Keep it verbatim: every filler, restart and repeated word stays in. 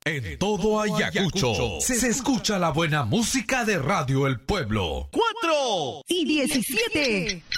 En todo Ayacucho se, se escucha la buena música de Radio El Pueblo. ¡Cuatro! Y diecisiete.